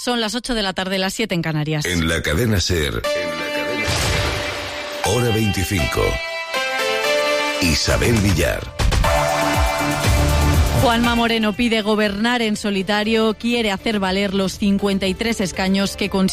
Son las 8 de la tarde, las 7 en Canarias. En la cadena SER, hora 25. Isabel Villar. Juanma Moreno pide gobernar en solitario, quiere hacer valer los 53 escaños que consigue